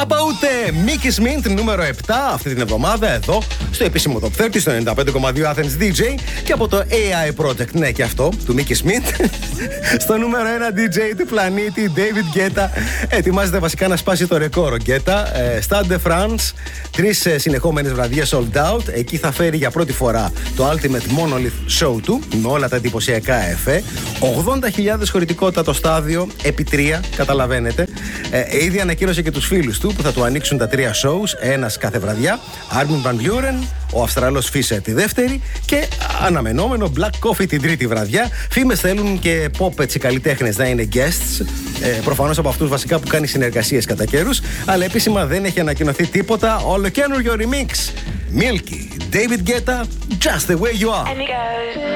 Παπαούτε, Mickey Smith νούμερο 7 αυτή την εβδομάδα εδώ στο επίσημο Top 30 στο 95,2 Athens DJ και από το AI Project, ναι και αυτό, του Mickey Smith στο νούμερο 1 DJ του πλανήτη David Guetta. Ετοιμάζεται βασικά να σπάσει το ρεκόρ ο Guetta. Stade de France, 3 συνεχόμενες βραδιές sold out. Εκεί θα φέρει για πρώτη φορά το Ultimate Monolith Show του με όλα τα εντυπωσιακά εφέ. 80.000 χωρητικότητα το στάδιο επί 3, καταλαβαίνετε. Ήδη ανακοίνωσε και τους φίλους του που θα του ανοίξουν τα 3 shows, ένας κάθε βραδιά. Armin van Buuren, ο Αυστραλός Fisher τη δεύτερη και αναμενόμενο Black Coffee την τρίτη βραδιά. Φήμες θέλουν και pop έτσι καλλιτέχνες να είναι guests. Προφανώς από αυτούς βασικά που κάνει συνεργασίες κατά καιρούς. Αλλά επίσημα δεν έχει ανακοινωθεί τίποτα. Ολοκαίνουργιο remix. Milky, David Guetta, Just the way you are.